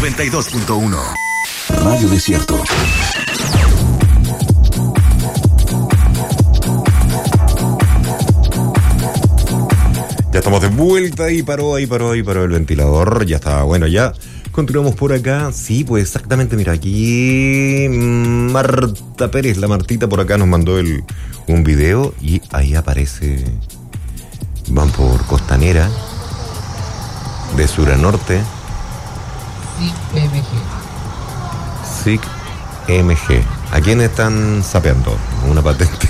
92.1. Radio Desierto. Ya estamos de vuelta, ahí paró el ventilador, ya está, bueno, ya continuamos por acá. Sí, pues exactamente, mira, aquí Marta Pérez, la Martita por acá nos mandó un video y ahí aparece, van por Costanera, de sur a norte. SIC MG. ¿A quién están sapeando? Una patente.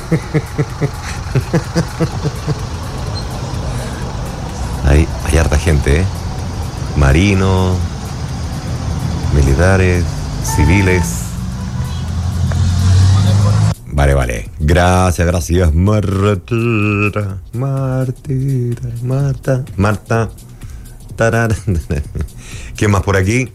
Hay harta gente, ¿eh? Marinos, militares, civiles. Vale. Gracias, Marta. Tarara. ¿Quién más por aquí?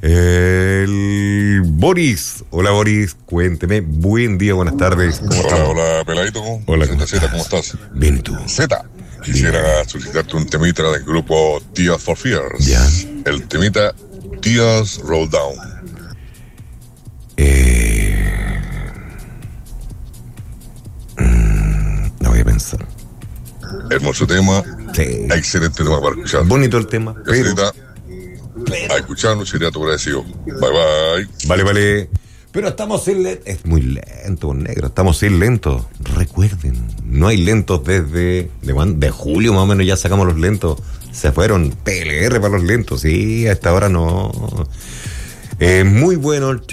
El Boris. Hola, Boris, cuénteme. Buen día, buenas tardes. ¿Cómo estás? Hola, Peladito. Hola, Z, ¿cómo estás? Bien, ¿y tú? Z, quisiera solicitarte un temita del grupo Tears for Fears. Ya. El temita Tears Roll Down. No voy a pensar. Hermoso tema. Sí. Excelente tema para escuchar. Bonito el tema, pero... A escucharlo sería tu agradecido. Bye. Vale. Pero estamos en lento. Es muy lento, negro. Estamos en lento. Recuerden, no hay lentos desde... ¿De julio más o menos ya sacamos los lentos? Se fueron PLR para los lentos. Sí, a esta hora no. Muy bueno el...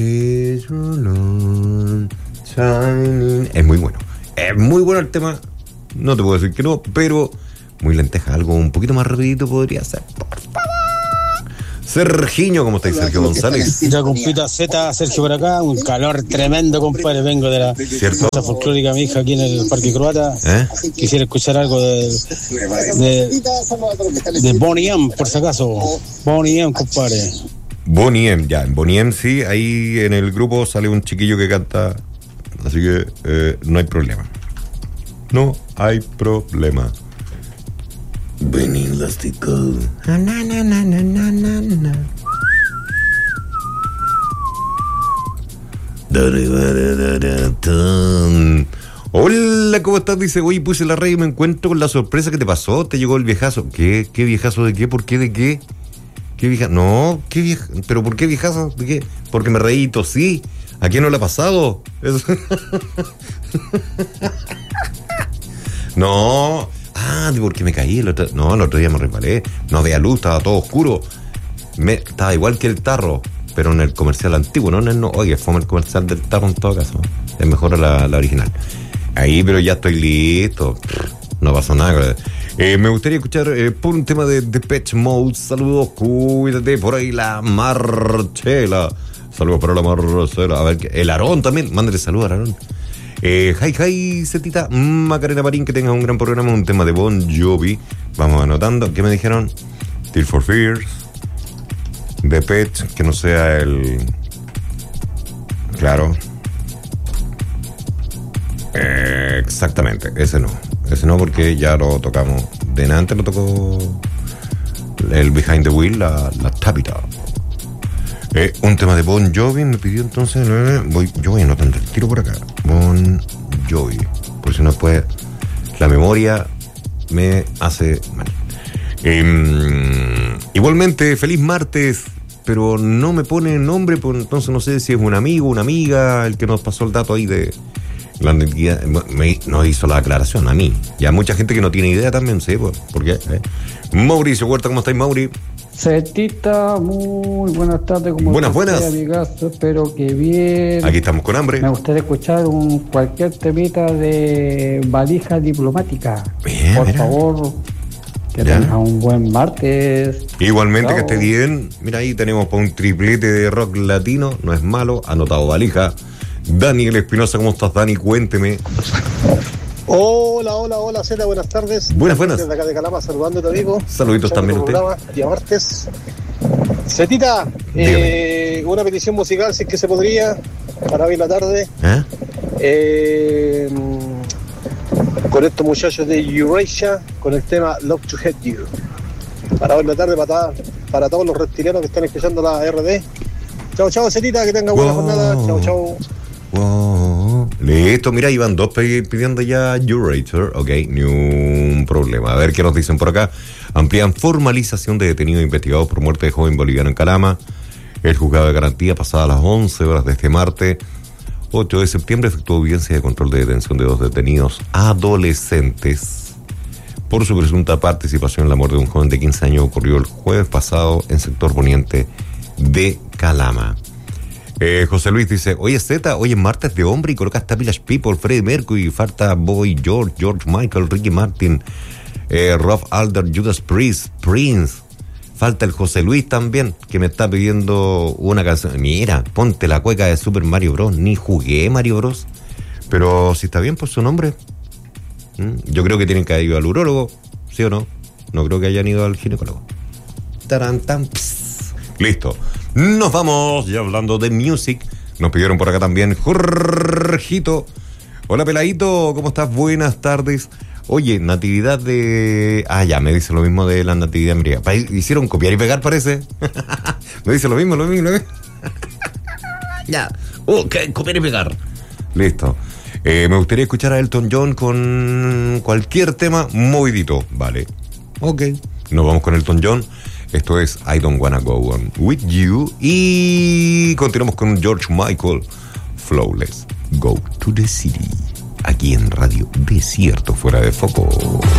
Es muy bueno. Es muy bueno el tema. No te puedo decir que no, pero... Muy lenteja. Algo un poquito más rapidito podría ser. Por favor. Sergiño, ¿cómo estáis, Sergio González? Ya, compita Z, Sergio por acá, un calor tremendo, compadre. Vengo de la ¿cierto? folclórica mi hija aquí en el Parque Croata. Quisiera escuchar algo de Bonnie M, por si acaso. Bonnie M, compadre. Bonnie M, ya, en Bonnie M sí, ahí en el grupo sale un chiquillo que canta, así que no hay problema. No hay problema. Ven elástico. Hola, ¿cómo estás? Dice, oye, puse la radio y me encuentro con la sorpresa que te pasó. Te llegó el viejazo. ¿Qué viejazo de qué? ¿Por qué de qué? ¿Qué viejazo? No, ¿qué viejazo? ¿Pero por qué viejazo? ¿De qué? Porque me reí y tosí. ¿A quién no le ha pasado? Eso. No. Porque me caí el otro día me resbalé. No había luz, estaba todo oscuro. Estaba igual que el tarro, pero en el comercial antiguo, no. Oye, fue el comercial del tarro en todo caso. Es mejor la original. Ahí, pero ya estoy listo. No pasó nada. Me gustaría escuchar por un tema de Depeche Mode. Saludos, cuídate. Por ahí la Marcela. Saludos para la Marcela. A ver, el Aarón también. Mándale saludos a Aarón. Hi, Zetita, Macarena Marín, que tengas un gran programa, un tema de Bon Jovi. Vamos anotando. ¿Qué me dijeron? Tears for Fears, Depeche, que no sea el... Claro. Exactamente, ese no porque ya lo tocamos. De antes lo tocó el Behind the Wheel, la Tabitha. Un tema de Bon Jovi me pidió entonces. Yo voy anotando el tiro por acá. Bon Jovi. Por si no puede. La memoria me hace mal. Igualmente, feliz martes. Pero no me pone nombre, pues entonces no sé si es un amigo, una amiga, el que nos pasó el dato ahí de la identidad. Nos hizo la aclaración a mí. Ya mucha gente que no tiene idea también, ¿sí? ¿Por qué? Mauricio Huerta, ¿cómo estáis, Mauri? Cetita, muy buenas tardes. Buenas. Amigazo, espero que bien. Aquí estamos con hambre. Me gustaría escuchar cualquier temita de valija diplomática. Bien, por favor, que tengas un buen martes. Igualmente. Chao. Que esté bien. Mira, ahí tenemos para un triplete de rock latino. No es malo, anotado valija. Daniel Espinosa, ¿cómo estás, Dani? Cuénteme. Hola, Zeta, buenas tardes. Buenas. Desde acá de Calama, saludándote, amigo. Saluditos también a usted. Día martes. Zetita, una petición musical, si es que se podría, para hoy la tarde. Con estos muchachos de Eurasia, con el tema Love to Hate You. Para hoy la tarde, para para todos los reptilianos que están escuchando la RD. Chao, Zetita, que tenga buena jornada. Chao. Wow. Listo, mira, iban 2 pidiendo ya Urator. Ok, ni un problema. A ver qué nos dicen por acá. Amplían formalización de detenidos investigados por muerte de joven boliviano en Calama. El juzgado de garantía, pasadas las 11 horas de este martes 8 de septiembre, efectuó audiencia de control de detención de 2 detenidos adolescentes por su presunta participación en la muerte de un joven de 15 años. Ocurrió el jueves pasado en sector poniente de Calama. José Luis dice: oye Z, hoy es martes de hombre y colocas Village People, Freddie Mercury, falta Boy George Michael, Ricky Martin, Rob Alder, Judas Priest, Prince. Falta el José Luis también, que me está pidiendo una canción. Mira, ponte la cueca de Super Mario Bros. Ni jugué Mario Bros. Pero si está bien por su nombre. Yo creo que tienen que haber ido al urólogo, ¿sí o no? No creo que hayan ido al ginecólogo. Tarantam. Listo. Nos vamos, ya hablando de music. Nos pidieron por acá también Jorgito. Hola, peladito, ¿cómo estás? Buenas tardes. Oye, natividad de... ya, me dice lo mismo de la natividad griega. Hicieron copiar y pegar, parece. Me dice lo mismo. Ya. Copiar y pegar. Listo. Me gustaría escuchar a Elton John con cualquier tema movidito. Vale. Ok. Nos vamos con Elton John. Esto es I Don't Wanna Go On With You. Y continuamos con George Michael, Flawless, Go to the City. Aquí en Radio Desierto Fuera de Foco.